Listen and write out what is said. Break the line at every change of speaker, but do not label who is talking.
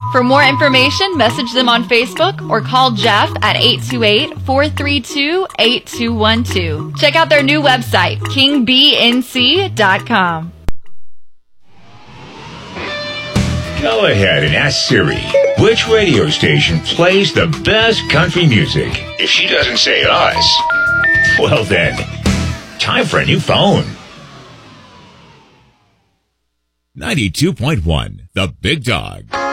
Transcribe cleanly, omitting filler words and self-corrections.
For more information, message them on Facebook or call Jeff at 828-432-8212. Check out their new website, kingbnc.com.
Go ahead and ask Siri which radio station plays the best country music. If she doesn't say us, well then, time for a new phone.
92.1, The Big Dog.